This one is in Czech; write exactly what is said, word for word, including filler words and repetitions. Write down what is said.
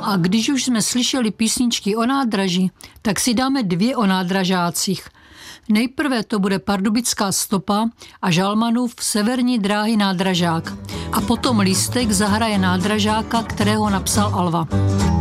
No a když už jsme slyšeli písničky o nádraží, tak si dáme dvě o nádražácích. Nejprve to bude Pardubická stopa a Žalmanův Severní dráhy nádražák. A potom Lístek zahraje nádražáka, kterého napsal Alva.